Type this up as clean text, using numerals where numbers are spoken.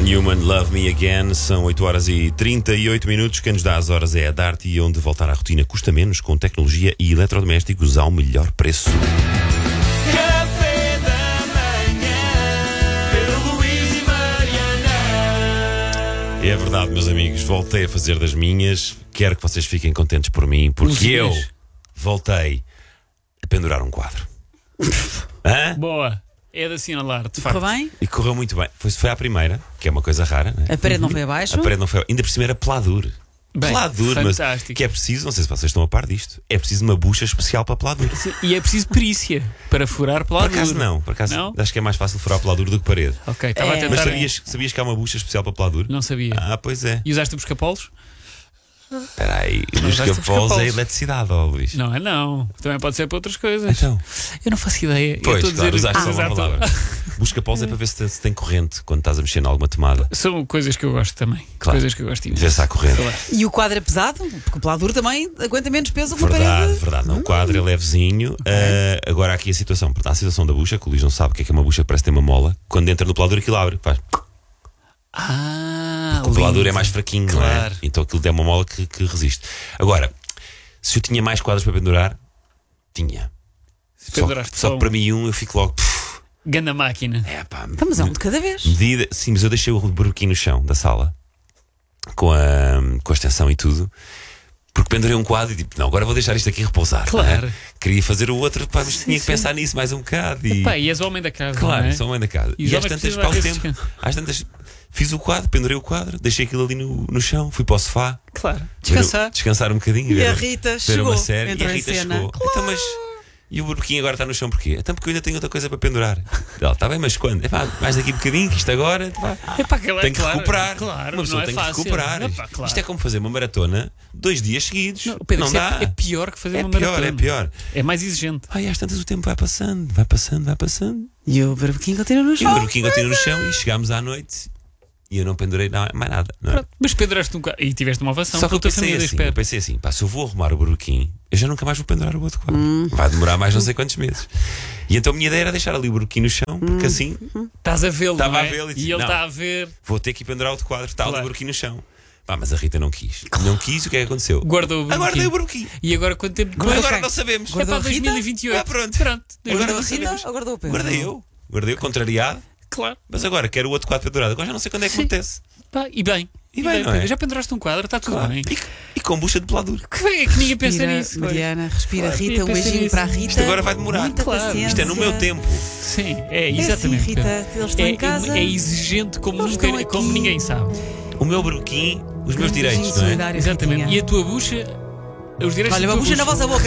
Newman, Love Me Again. São 8h38. Quem nos dá as horas é a Dart, e onde voltar à rotina custa menos, com tecnologia e eletrodomésticos ao melhor preço. Café da manhã, Pedro, Luís e Mariana. É verdade, meus amigos, voltei a fazer das minhas. Quero que vocês fiquem contentes por mim, porque eu voltei a pendurar um quadro. Hã? Boa. É de assinalar, de facto. Correu bem? E correu muito bem. Foi à primeira, que é uma coisa rara, não é? A parede não foi abaixo? A parede não foi. Ainda por cima era peladura. Bem, Peladura, mas fantástico. que é preciso, não sei se vocês estão a par disto, é preciso uma bucha especial para peladura. E é preciso perícia para furar Por peladura. acaso não, por acaso Não? acho que é mais fácil furar peladura do que parede. Ok, estava a É. Mas tentar. sabias que há uma bucha especial para peladura? Não sabia. Ah, pois é. E usaste o busca-polos? Espera aí, os usaste capols busca-polos. é eletricidade, ó Luís. Não é não. Também pode ser para outras coisas. Então, Eu não faço ideia. pois, eu estou claro, a dizer usaste só uma exato. palavra. Busca-pols é para ver se tem corrente quando estás a mexer em alguma tomada. São coisas que eu gosto também. Claro. Coisas que eu gosto imenso. Ver se há corrente. Claro. E o quadro é pesado? Porque o peladuro também aguenta menos peso que uma Verdade, parede. verdade. Não, o quadro é levezinho. Agora aqui a situação. Portanto, há a situação da bucha, que o Luís não sabe o que é uma bucha, que parece ter uma mola. Quando entra no pelador, aquilo abre. Faz. Ah, O pelador lindo. é mais fraquinho, não é? Claro. Então aquilo tem uma mola que resiste. Agora, se eu tinha mais quadros para pendurar, tinha. Penduraste Só só que para mim eu fico logo. Ganda máquina. É pá, Então, mas é um de cada vez. medida. Sim, mas eu deixei o burbequim no chão da sala com a extensão e tudo. Porque pendurei um quadro e tipo, não, agora vou deixar isto aqui repousar. Claro. não é? Queria fazer o outro, pá, mas tinha que sim. pensar nisso mais um bocado. E... Pá, e és o homem da casa. Claro, não é? sou a mãe da casa. E os E às homens tantas, precisam para o às vezes tempo, às tantas, fiz o quadro, pendurei o quadro, deixei aquilo ali no chão, fui para o sofá. Claro. Descansar. Descansar um bocadinho. E ver- a Rita ver chegou, uma série. entrou E a em Rita cena. chegou. Então, mas. E o burbequim agora está no chão porquê? Então porque eu ainda tenho outra coisa para pendurar. Ela, está bem, mas quando? Epá, mais daqui um bocadinho, que isto agora. Epá, Epá, aquilo é tem que claro, recuperar. Claro, Uma pessoa não é tem fácil. que recuperar. Epá, claro. Isto é como fazer uma maratona 2 dias seguidos. Não, Pedro, não isso dá. é pior que fazer É uma pior, maratona. é pior. É mais exigente. Ai, às tantas o tempo vai passando, vai passando, vai passando. E o barbequinho continua no E o chão. burbequim continua no chão e chegámos à noite e eu não pendurei mais nada. Não é? Pronto. Mas penduraste um bocado. E tiveste uma ovação Só que pela eu tua pensei família, assim, espero. eu pensei assim, pá, se eu vou arrumar o burbequim, eu já nunca mais vou pendurar o outro quadro. Vai demorar mais não sei quantos meses. E então a minha ideia era deixar ali o burbequim no chão, porque assim Estás a vê-lo, Estava não é? a vê-lo e disse, E ele não. está a ver. vou ter que ir pendurar outro quadro, está ali o Claro. burbequim no chão. Pá, mas a Rita não quis. Não quis, o que é que aconteceu? Guardou o Agora dei o burbequim. burbequim. E agora quanto tempo Guardou Agora quem? não sabemos. É Guardou para a Rita? 2028. Ah, pronto. Pronto. Agora Guardou não a Rita sabemos. ou guardou o Pedro? Guardei eu, contrariado. Claro. Mas agora quero o outro quadro pendurado. Agora já não sei quando é que Sim. acontece. Pá, e bem. E bem, não é? Pedro. Já penduraste um quadro, está tudo Claro. bem. E com bucha de peladura. Que bem, é que ninguém pensa Respira, nisso. Mariana, respira. Claro, Rita, um pensa beijinho nisso. para a Rita. Isto agora vai demorar. Muita Claro. paciência. Isto é no meu tempo. Sim, é assim, exatamente. Rita, Pedro. eles estão em casa. É exigente como, Eles nunca, estão como aqui. ninguém sabe. O meu burbequim, os meus Um beijinho direitos, não é? solidário, Exatamente. Ritinha. E a tua bucha, os direitos Olha, da uma tua bucha na vossa boca.